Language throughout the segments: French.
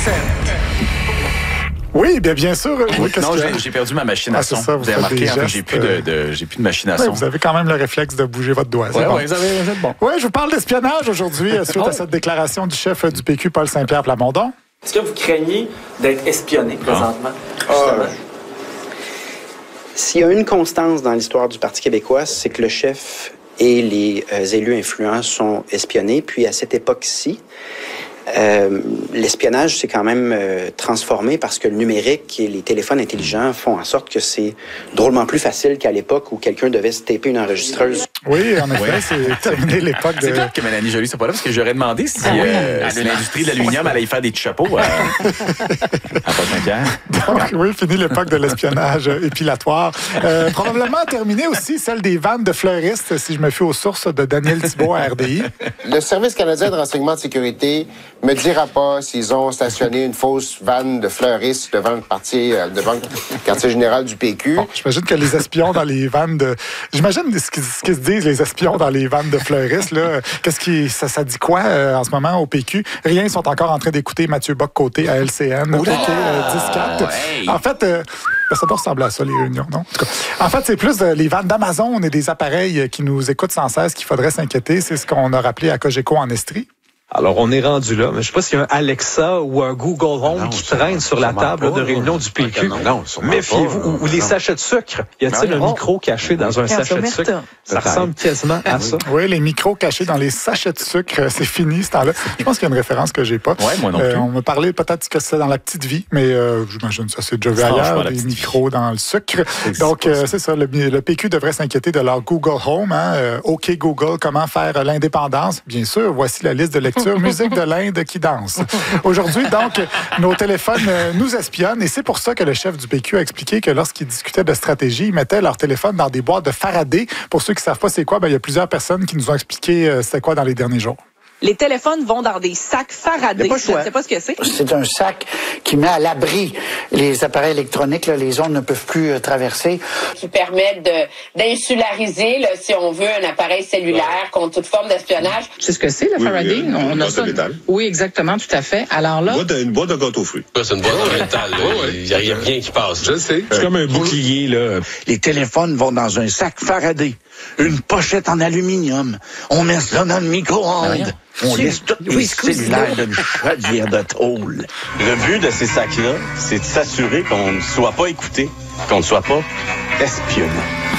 7. Oui, bien sûr. Oui, non, j'ai perdu ma machine à son. C'est ça, vous avez remarqué, en fait, j'ai plus de machine à son. Vous avez quand même le réflexe de bouger votre doigt. Oui, bon. vous avez bon. Oui, je vous parle d'espionnage aujourd'hui suite à cette déclaration du chef du PQ, Paul Saint-Pierre Plamondon. Est-ce que vous craignez d'être espionné présentement? S'il y a une constance dans l'histoire du Parti québécois, c'est que le chef et les élus influents sont espionnés. Puis à cette époque-ci, l'espionnage s'est quand même transformé parce que le numérique et les téléphones intelligents font en sorte que c'est drôlement plus facile qu'à l'époque où quelqu'un devait se taper une enregistreuse. Oui, en effet, c'est terminé l'époque de... C'est clair que Mélanie Joly, c'est pas là, parce que j'aurais demandé si l'industrie de l'aluminium allait y faire des chapeaux à Paul Saint-Pierre. Donc, oui, fini l'époque de l'espionnage épilatoire. Probablement terminé aussi celle des vannes de fleuristes, si je me fie aux sources de Daniel Thibault à RDI. Le Service canadien de renseignement de sécurité me dira pas s'ils ont stationné une fausse vanne de fleuristes devant le quartier général du PQ. Bon, j'imagine que les espions dans les vannes de... J'imagine ce qu'ils se disent, les espions dans les vannes de fleuristes. Là. Ça dit quoi en ce moment au PQ? Rien, ils sont encore en train d'écouter Mathieu Bock-Côté à LCN. PQ 10-4. Hey. En fait... ça doit ressembler à ça, les réunions, non? En tout cas, en fait, c'est plus les vannes d'Amazon et des appareils qui nous écoutent sans cesse qu'il faudrait s'inquiéter. C'est ce qu'on a rappelé à Cogeco en Estrie. Alors, on est rendu là. Mais je ne sais pas s'il y a un Alexa ou un Google Home qui traîne sur la table de réunion du PQ. Méfiez-vous. Ou les sachets de sucre. Y a-t-il un micro caché dans un sachet de sucre? Ça ressemble quasiment à ça. Oui, les micros cachés dans les sachets de sucre, c'est fini ce temps-là. Je pense qu'il y a une référence que j'ai pas. Oui, moi non plus. On m'a parlé peut-être que c'est dans la petite vie, mais j'imagine que ça c'est déjà vu ailleurs, des micros dans le sucre. Donc, c'est ça, le PQ devrait s'inquiéter de leur Google Home. OK Google, comment faire l'indépendance? Bien sûr, voici la liste de lecture. Musique de l'Inde qui danse. Aujourd'hui, donc, nos téléphones nous espionnent et c'est pour ça que le chef du PQ a expliqué que lorsqu'il discutait de stratégie, ils mettaient leur téléphone dans des boîtes de Faraday. Pour ceux qui ne savent pas c'est quoi, il y a plusieurs personnes qui nous ont expliqué c'était quoi dans les derniers jours. Les téléphones vont dans des sacs Faraday. Je ne sais pas ce que c'est. C'est un sac qui met à l'abri les appareils électroniques. Là, les ondes ne peuvent plus traverser. Qui permettent d'insulariser, là, si on veut, un appareil cellulaire contre toute forme d'espionnage. C'est ce que c'est, le Faraday? Une boîte de métal. Oui, exactement, tout à fait. Alors là... Une boîte de gâteau aux fruits. C'est une boîte de métal. Il n'y a rien qui passe. Je sais. C'est comme un bouclier, là. Les téléphones vont dans un sac Faraday. Une pochette en aluminium. On met ça dans le micro-ondes. On laisse tous les cellulaires d'une chaudière de tôle. Le but de ces sacs-là, c'est de s'assurer qu'on ne soit pas écouté, qu'on ne soit pas espionné.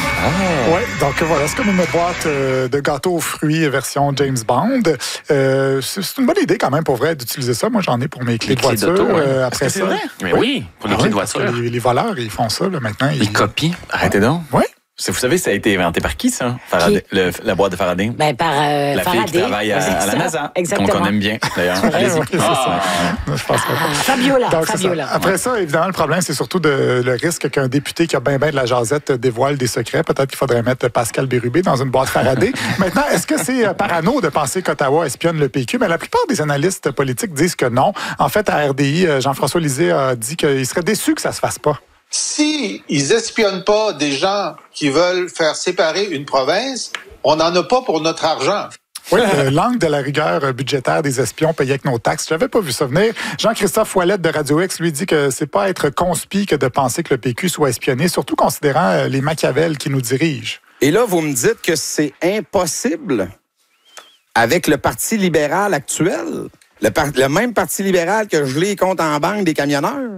Oui, donc voilà, c'est comme une boîte de gâteaux aux fruits version James Bond. C'est une bonne idée quand même pour vrai d'utiliser ça. Moi, j'en ai pour mes clés de voiture. Après ça. Mais oui, pour les clés de voiture. Les voleurs, ils font ça là, maintenant. Ils copient. Arrêtez donc. Oui. Vous savez, ça a été inventé par qui, ça? Faraday, la boîte de Faraday? Ben, par la Faraday. fille qui travaille à la NASA. Exactement. Qu'on aime bien, d'ailleurs. Allez-y. C'est ça. Je pense que... Fabiola. Donc, Fabiola. Après ça, évidemment, le problème, c'est surtout le risque qu'un député qui a bien de la jasette dévoile des secrets. Peut-être qu'il faudrait mettre Pascal Bérubé dans une boîte Faraday. Maintenant, est-ce que c'est parano de penser qu'Ottawa espionne le PQ? Mais la plupart des analystes politiques disent que non. En fait, à RDI, Jean-François Lisée a dit qu'il serait déçu que ça se fasse pas. Si ils espionnent pas des gens qui veulent faire séparer une province, on n'en a pas pour notre argent. Oui, l'angle de la rigueur budgétaire des espions payés avec nos taxes. J'avais pas vu ça venir. Jean-Christophe Ouellette de Radio X lui dit que c'est pas être conspi que de penser que le PQ soit espionné, surtout considérant les Machiavel qui nous dirigent. Et là, vous me dites que c'est impossible avec le Parti libéral actuel, le même Parti libéral que gelé les comptes en banque des camionneurs.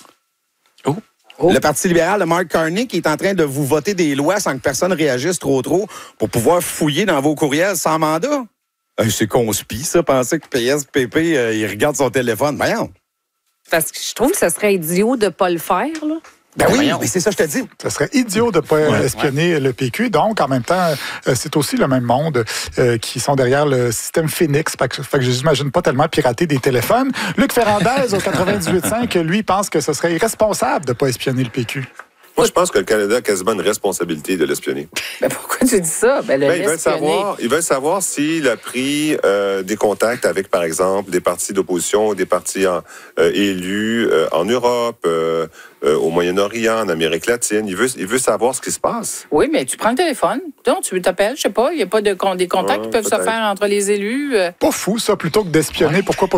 Le Parti libéral de Mark Carney qui est en train de vous voter des lois sans que personne réagisse trop pour pouvoir fouiller dans vos courriels sans mandat. C'est conspi, ça, penser que PSPP, il regarde son téléphone. Voyons. Parce que je trouve que ce serait idiot de ne pas le faire, là. Ben oui, mais c'est ça que je te dis. Ce serait idiot de ne pas espionner le PQ. Donc, en même temps, c'est aussi le même monde qui sont derrière le système Phoenix. Fait que je n'imagine pas tellement pirater des téléphones. Luc Ferrandez, au 98.5, lui, pense que ce serait irresponsable de ne pas espionner le PQ. Moi, je pense que le Canada a quasiment une responsabilité de l'espionner. Mais pourquoi tu dis ça? Ils veulent savoir s'il a pris des contacts avec, par exemple, des partis d'opposition, des partis élus en Europe, au Moyen-Orient, en Amérique latine. Il veut savoir ce qui se passe. Oui, mais tu prends le téléphone, donc tu t'appelles, je sais pas, il n'y a pas des contacts qui peuvent se faire entre les élus. Pas fou, ça, plutôt que d'espionner. Pourquoi pas